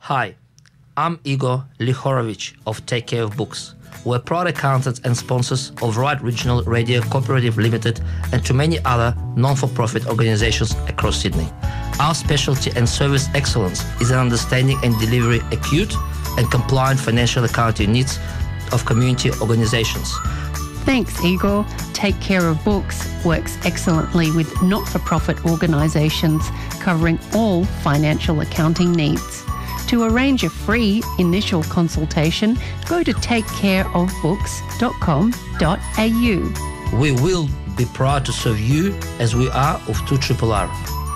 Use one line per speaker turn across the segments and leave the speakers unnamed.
Hi, I'm Igor Lihorovich of Take Care of Books. We're proud accountants and sponsors of Right Regional Radio Cooperative Limited and to many other non-for-profit organizations across Sydney. Our specialty and service excellence is in understanding and delivering acute and compliant financial accounting needs of community organizations.
Thanks, Igor. Take Care of Books works excellently with not-for-profit organisations covering all financial accounting needs. To arrange a free initial consultation, go to takecareofbooks.com.au.
We will be proud to serve you as we are of 2RRR.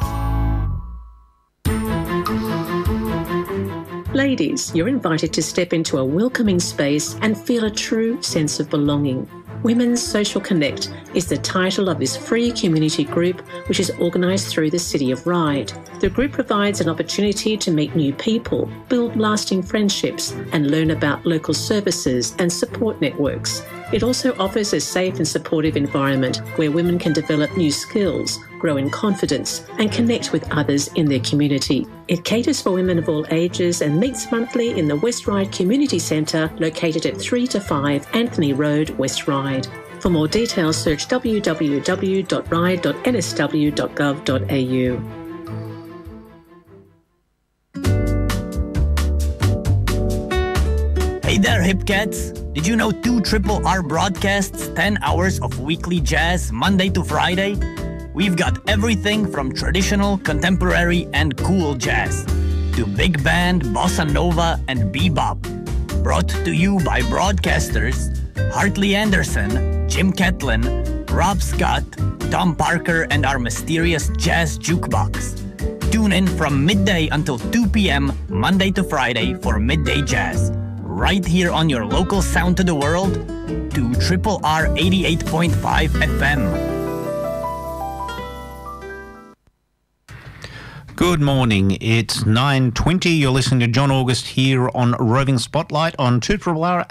Ladies, you're invited to step into a welcoming space and feel a true sense of belonging. Women's Social Connect is the title of this free community group, which is organised through the City of Ryde. The group provides an opportunity to meet new people, build lasting friendships, and learn about local services and support networks. It also offers a safe and supportive environment where women can develop new skills, grow in confidence, and connect with others in their community. It caters for women of all ages and meets monthly in the West Ryde Community Centre, located at 3 to 5 Anthony Road, West Ryde. For more details, search www.ryde.nsw.gov.au.
Hey there, hip cats! Did you know 2RRR broadcasts 10 hours of weekly jazz Monday to Friday? We've got everything from traditional, contemporary, and cool jazz to big band, bossa nova, and bebop. Brought to you by broadcasters Hartley Anderson, Jim Catlin, Rob Scott, Tom Parker, and our mysterious jazz jukebox. Tune in from midday until 2 p.m. Monday to Friday for Midday Jazz. Right here on your local sound to the world, 2RRR 88.5 FM.
Good morning, it's 9:20. You're listening to John August here on Roving Spotlight on 2RRR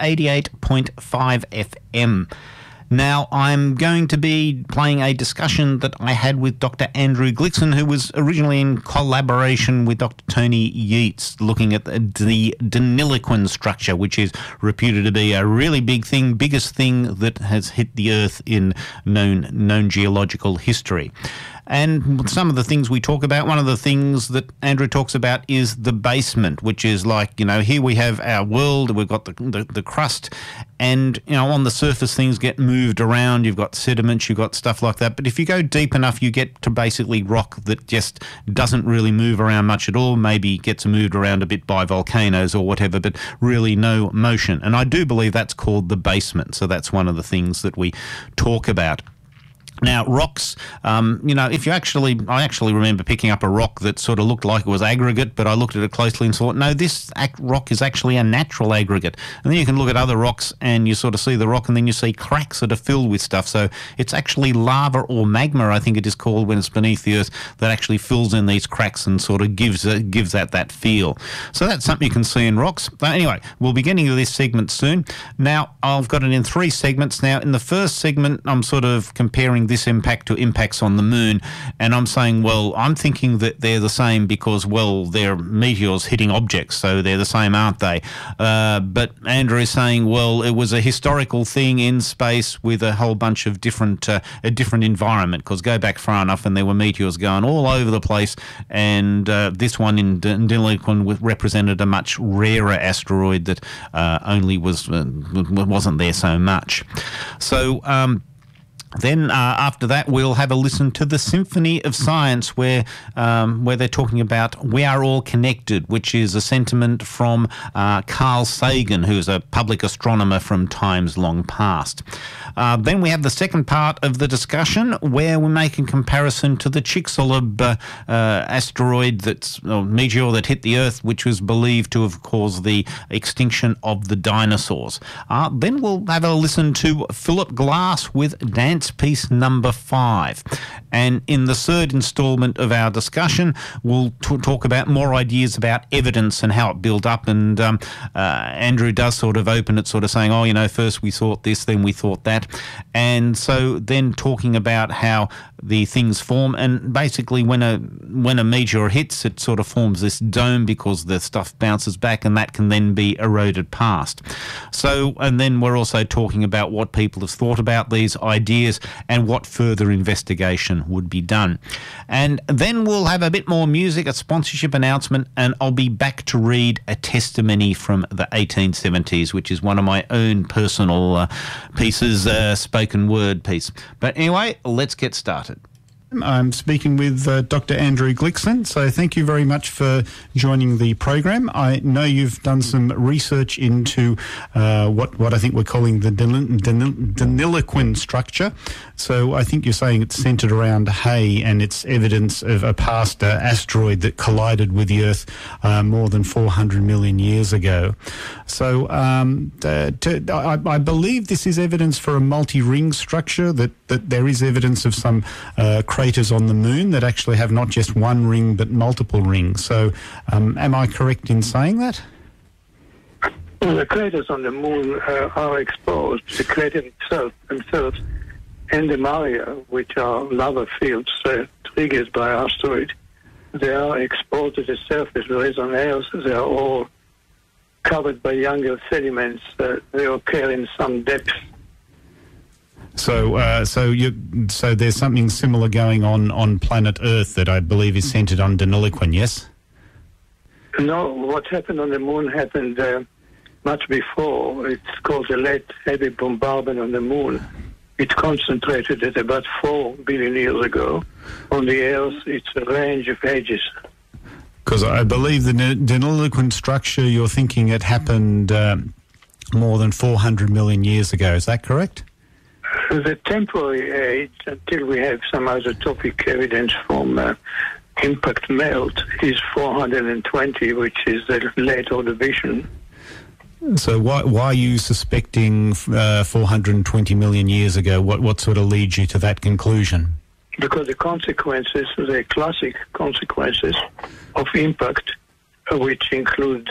88.5 FM. Now, I'm going to be playing a discussion that I had with Dr. Andrew Glickson, who was originally in collaboration with Dr. Tony Yeats, looking at the Deniliquin structure, which is reputed to be a really big thing, biggest thing that has hit the Earth in known geological history. And some of the things we talk about, one of the things that Andrew talks about is the basement, which is like, you know, here we have our world, we've got the crust, and, you know, on the surface things get moved around, you've got sediments, you've got stuff like that. But if you go deep enough, you get to basically rock that just doesn't really move around much at all, maybe gets moved around a bit by volcanoes or whatever, but really no motion. And I do believe that's called the basement, so that's one of the things that we talk about. Now, rocks, you know, I actually remember picking up a rock that sort of looked like it was aggregate, but I looked at it closely and thought, no, this rock is actually a natural aggregate. And then you can look at other rocks and you sort of see the rock and then you see cracks that are filled with stuff. So it's actually lava or magma, I think it is called, when it's beneath the earth, that actually fills in these cracks and sort of gives that feel. So that's something you can see in rocks. But anyway, we'll be getting to this segment soon. Now, I've got it in 3 segments. Now, in the first segment, I'm sort of comparing this impact to impacts on the moon, and I'm saying, well, I'm thinking that they're the same because, well, they're meteors hitting objects, so they're the same, aren't they? But Andrew is saying, well, it was a historical thing in space with a whole bunch of a different environment, because go back far enough and there were meteors going all over the place, and this one in Deniliquin represented a much rarer asteroid that only wasn't there so much. So then after that, we'll have a listen to the Symphony of Science, where they're talking about we are all connected, which is a sentiment from Carl Sagan, who's a public astronomer from times long past. Then we have the second part of the discussion, where we make a comparison to the Chicxulub asteroid, meteor that hit the Earth, which was believed to have caused the extinction of the dinosaurs. Then we'll have a listen to Philip Glass with Dance Piece number 5. And in the third instalment of our discussion, we'll talk about more ideas about evidence and how it built up. And Andrew does sort of open it, sort of saying, oh, you know, first we thought this, then we thought that. And so then talking about how the things form, and basically when a meteor hits, it sort of forms this dome because the stuff bounces back, and that can then be eroded past. So, and then we're also talking about what people have thought about these ideas and what further investigation would be done. And then we'll have a bit more music, a sponsorship announcement, and I'll be back to read a testimony from the 1870s, which is one of my own personal pieces, spoken word piece. But anyway, let's get started.
I'm speaking with Dr. Andrew Glickson, so thank you very much for joining the program. I know you've done some research into what I think we're calling the Deniliquin structure. So I think you're saying it's centred around Hay, and it's evidence of a past asteroid that collided with the Earth more than 400 million years ago. So I believe this is evidence for a multi-ring structure, that there is evidence of some craters on the Moon that actually have not just one ring but multiple rings. So am I correct in saying that?
Well, the craters on the Moon are exposed. The crater themselves and the Maria, which are lava fields triggered by asteroid, they are exposed to the surface. There is on Earth, they are all covered by younger sediments. They occur in some depth.
So there's something similar going on planet Earth that I believe is centred on Deniliquin, yes?
No, what happened on the Moon happened much before. It's called the late heavy bombardment on the Moon. It concentrated at about 4 billion years ago. On the Earth, it's a range of ages.
Because I believe the Deniliquin structure, you're thinking it happened more than 400 million years ago. Is that correct?
The temporary age, until we have some isotopic evidence from impact melt, is 420, which is the late Ordovician.
So why are you suspecting 420 million years ago? What sort of leads you to that conclusion?
Because the consequences, the classic consequences of impact, which include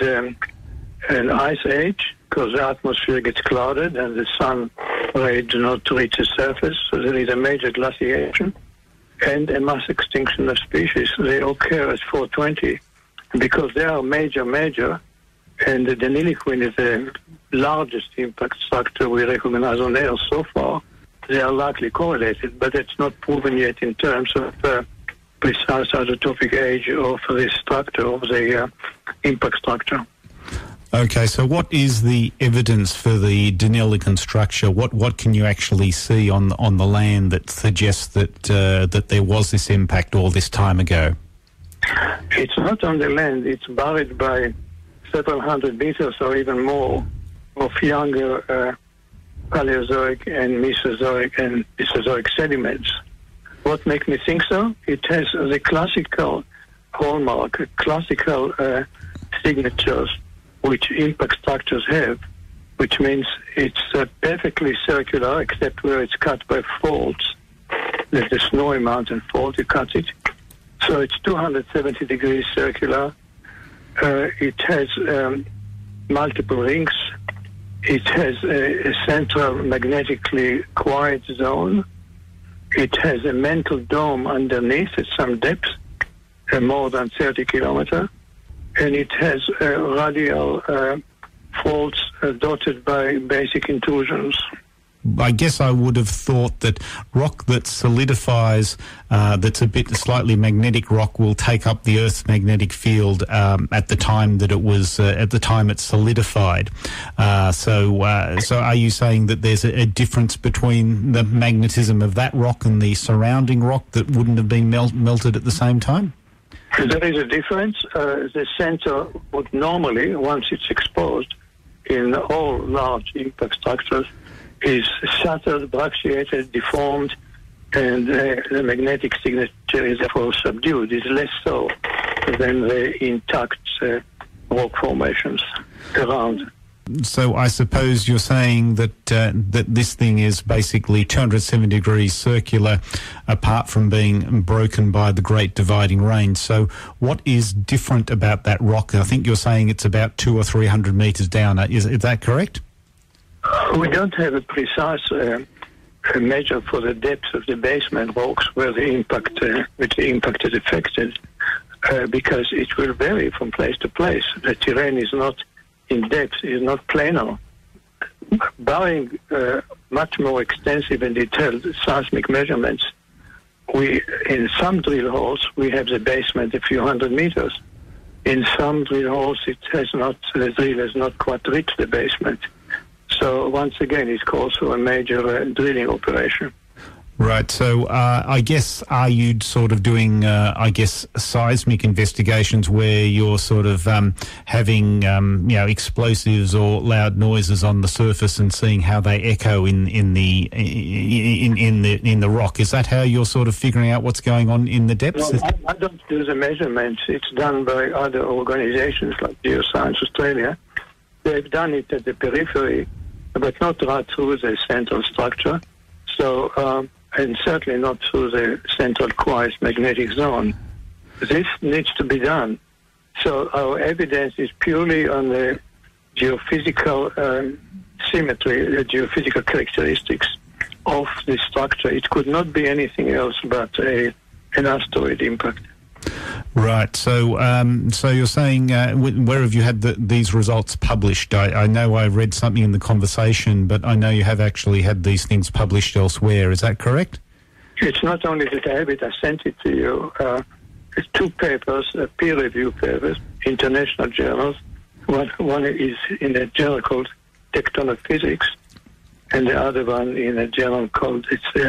an ice age, because the atmosphere gets clouded and the sun rays do not reach the surface, so there is a major glaciation, and a mass extinction of species. They occur at 420. Because they are major, and the Deniliquin is the largest impact structure we recognize on Earth so far, they are likely correlated, but it's not proven yet in terms of precise isotopic age of the structure, of the impact structure.
Okay, so what is the evidence for the Deniliquin structure? What can you actually see on the land that suggests that there was this impact all this time ago?
It's not on the land. It's buried by several hundred meters or even more of younger Paleozoic and Mesozoic and Mesozoic sediments. What makes me think so? It has the classical hallmark, classical signatures which impact structures have, which means it's perfectly circular except where it's cut by faults. There's the Snowy Mountain fault, you cut it. So it's 270 degrees circular. It has multiple rings. It has a central magnetically quiet zone. It has a mantle dome underneath at some depth, more than 30 kilometers. And it has radial faults dotted by basic intrusions.
I guess I would have thought that rock that solidifies, that's a bit slightly magnetic rock, will take up the Earth's magnetic field at the time that it was at the time it solidified. So are you saying that there's a difference between the magnetism of that rock and the surrounding rock that wouldn't have been melted at the same time?
There is a difference. The center would normally, once it's exposed in all large impact structures, is shattered, brachiated, deformed, and the magnetic signature is therefore subdued. It's less so than the intact rock formations around.
So I suppose you're saying that that this thing is basically 270 degrees circular, apart from being broken by the Great Dividing Range. So what is different about that rock? I think you're saying it's about 200 or 300 meters down. Is that correct?
We don't have a precise measure for the depth of the basement rocks where the impact is affected, because it will vary from place to place. The terrain is not in depth, is not planar. Barring much more extensive and detailed seismic measurements, in some drill holes we have the basement a few hundred meters. In some drill holes the drill has not quite reached the basement. So once again, it's also a major drilling operation.
Right. So I guess, are you sort of doing, seismic investigations where you're sort of having, explosives or loud noises on the surface and seeing how they echo in the rock? Is that how you're sort of figuring out what's going on in the depths?
No, I don't do the measurements. It's done by other organizations like Geoscience Australia. They've done it at the periphery, but not right through the central structure. So, and certainly not through the central quartz magnetic zone. This needs to be done. So our evidence is purely on the geophysical symmetry, the geophysical characteristics of the structure. It could not be anything else but an asteroid impact.
Right. So, so you're saying, where have you had these results published? I know I read something in the conversation, but I know you have actually had these things published elsewhere. Is that correct?
It's not only that I have it, I sent it to you. It's two papers, peer-reviewed papers, international journals. One is in a journal called Tectonophysics, and the other one in a journal called,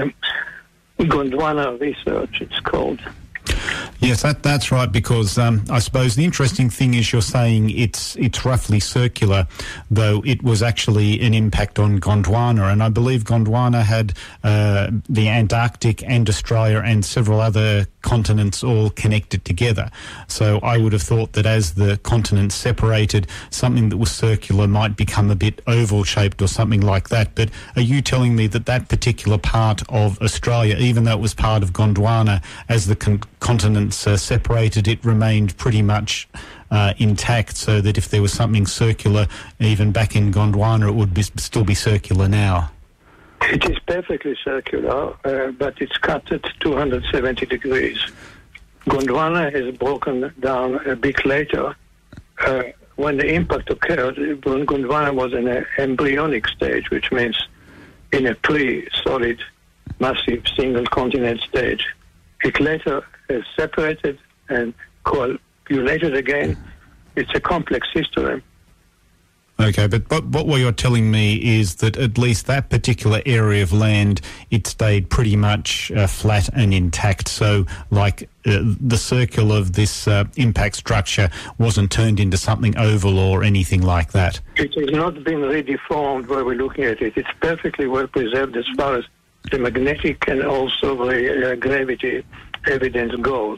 Gondwana Research, it's called.
Yes, that's right, because I suppose the interesting thing is you're saying it's roughly circular, though it was actually an impact on Gondwana, and I believe Gondwana had the Antarctic and Australia and several other continents all connected together. So I would have thought that as the continents separated, something that was circular might become a bit oval-shaped or something like that. But are you telling me that that particular part of Australia, even though it was part of Gondwana, as the continents separated, it remained pretty much intact, so that if there was something circular even back in Gondwana, it would still be circular now?
It is perfectly circular, but it's cut at 270 degrees. Gondwana has broken down a bit later. When the impact occurred, Gondwana was in an embryonic stage, which means in a pre-solid, massive single continent stage. It later separated and coagulated again. It's a complex history.
Okay, but what you're telling me is that at least that particular area of land, it stayed pretty much flat and intact. So, like, the circle of this impact structure wasn't turned into something oval or anything like that.
It has not been redeformed where we're looking at it. It's perfectly well preserved as far as the magnetic and also the gravity evidence goes.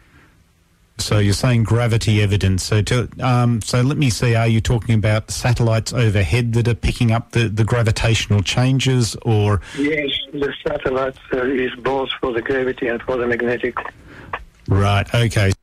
So you're saying gravity evidence. So let me see, are you talking about satellites overhead that are picking up the gravitational changes, or?
Yes, the satellite is both for the gravity and for the magnetic.
Right, okay.